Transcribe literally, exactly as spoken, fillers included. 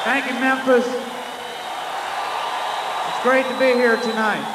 Thank you, Memphis. It's great to be here tonight.